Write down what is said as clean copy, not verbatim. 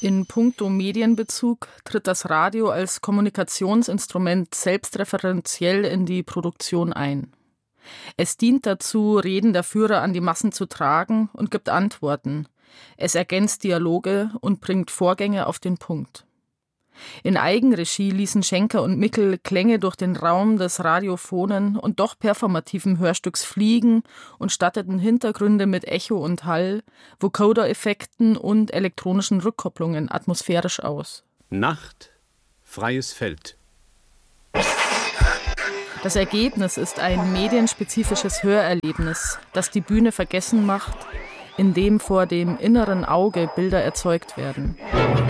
In puncto Medienbezug tritt das Radio als Kommunikationsinstrument selbstreferenziell in die Produktion ein. Es dient dazu, Reden der Führer an die Massen zu tragen und gibt Antworten. Es ergänzt Dialoge und bringt Vorgänge auf den Punkt. In Eigenregie ließen Schenker und Mickel Klänge durch den Raum des radiophonen und doch performativen Hörstücks fliegen und statteten Hintergründe mit Echo und Hall, Vocoder-Effekten und elektronischen Rückkopplungen atmosphärisch aus. Nacht, freies Feld. Das Ergebnis ist ein medienspezifisches Hörerlebnis, das die Bühne vergessen macht, indem vor dem inneren Auge Bilder erzeugt werden.